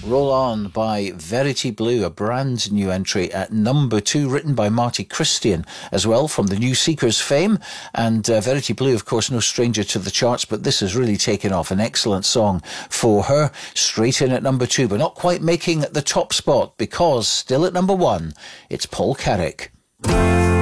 Roll On by Verity Blue, a brand new entry at number 2, written by Marty Christian as well, from the New Seekers fame. And Verity Blue, of course, no stranger to the charts, but this has really taken off. An excellent song for her. Straight in at number 2, but not quite making the top spot, because still at number 1, it's Paul Carrack.